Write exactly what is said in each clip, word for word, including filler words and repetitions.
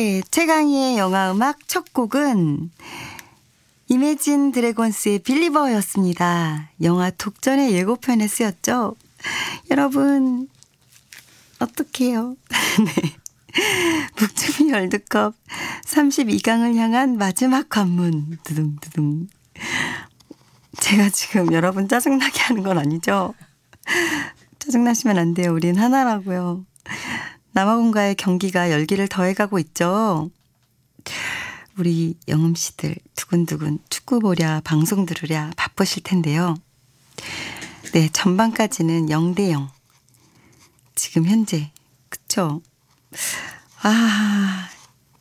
네, 최강희의 영화음악 첫 곡은 이매진 드래곤스의 빌리버였습니다. 영화 독전의 예고편에 쓰였죠. 여러분 어떡해요. 네. 북중미 월드컵 삼십이 강을 향한 마지막 관문. 두둥두둥. 제가 지금 여러분 짜증나게 하는 건 아니죠? 짜증나시면 안 돼요. 우린 하나라고요. 남아공과의 경기가 열기를 더해가고 있죠. 우리 영음 씨들 두근두근 축구 보랴 방송 들으랴 바쁘실 텐데요. 네, 전반까지는 영 대 영. 지금 현재 그쵸? 아,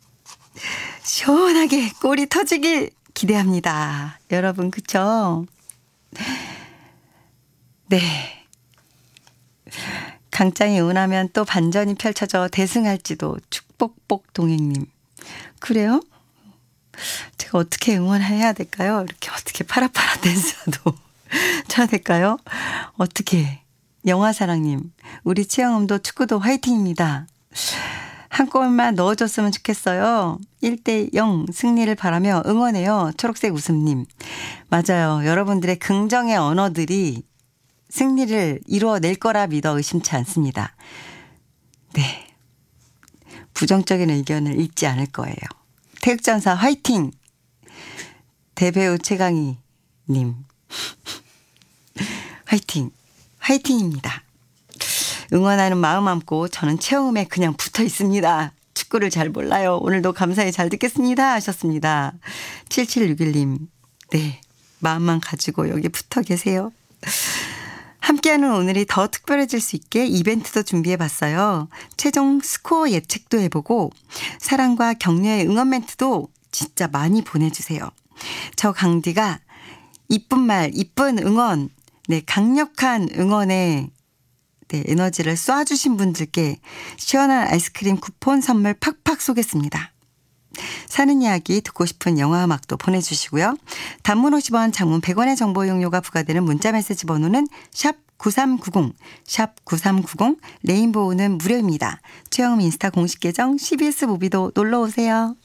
시원하게 골이 터지길 기대합니다. 여러분 그쵸? 네. 강짱이 응원하면 또 반전이 펼쳐져 대승할지도. 축복복 동행님. 그래요? 제가 어떻게 응원해야 될까요? 이렇게 어떻게 파라파라 댄스도 쳐야 될까요? 어떻게? 영화사랑님. 우리 최영음도 축구도 화이팅입니다. 한 골만 넣어줬으면 좋겠어요. 일 대 영 승리를 바라며 응원해요. 초록색 웃음님. 맞아요. 여러분들의 긍정의 언어들이 승리를 이루어낼 거라 믿어 의심치 않습니다. 네. 부정적인 의견을 읽지 않을 거예요. 태극전사 화이팅! 대배우 최강희 님. 화이팅! 화이팅입니다. 응원하는 마음 안고 저는 최영음에 그냥 붙어 있습니다. 축구를 잘 몰라요. 오늘도 감사히 잘 듣겠습니다. 하셨습니다. 칠칠육일 님. 네. 마음만 가지고 여기 붙어 계세요. 함께하는 오늘이 더 특별해질 수 있게 이벤트도 준비해봤어요. 최종 스코어 예측도 해보고 사랑과 격려의 응원 멘트도 진짜 많이 보내주세요. 저 강디가 이쁜 말, 이쁜 응원, 네, 강력한 응원에 네, 에너지를 쏴주신 분들께 시원한 아이스크림 쿠폰 선물 팍팍 쏘겠습니다. 사는 이야기 듣고 싶은 영화음악도 보내주시고요. 단문 오십 원, 장문 백 원의 정보 이용료가 부과되는 문자메시지 번호는 샵 구삼구공, 샵 구삼구공, 레인보우는 무료입니다. 최영음 인스타 공식 계정 씨비에스 무비도 놀러오세요.